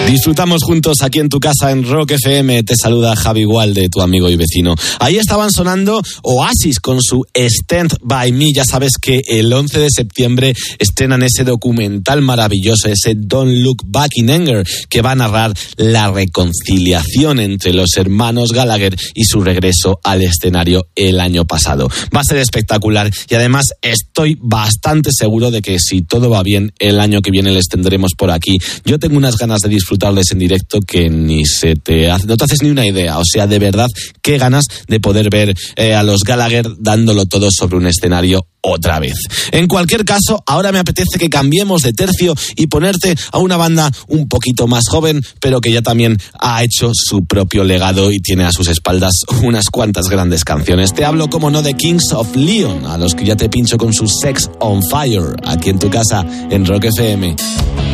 Disfrutamos juntos aquí en tu casa en Rock FM. Te saluda Javi Gualde, tu amigo y vecino. Ahí estaban sonando Oasis con su Stand By Me. Ya sabes que el 11 de septiembre estrenan ese documental maravilloso, ese Don't Look Back in Anger, que va a narrar la reconciliación entre los hermanos Gallagher y su regreso al escenario el año pasado. Va a ser espectacular y además estoy bastante seguro de que si todo va bien, el año que viene les tendremos por aquí. Yo tengo unas ganas de disfrutarles en directo que ni no te haces ni una idea. O sea, de verdad, qué ganas de poder ver a los Gallagher dándolo todo sobre un escenario otra vez. En cualquier caso, ahora me apetece que cambiemos de tercio y ponerte a una banda un poquito más joven, pero que ya también ha hecho su propio legado y tiene a sus espaldas unas cuantas grandes canciones. Te hablo, como no, de Kings of Leon, a los que ya te pincho con su Sex on Fire, aquí en tu casa, en Rock FM.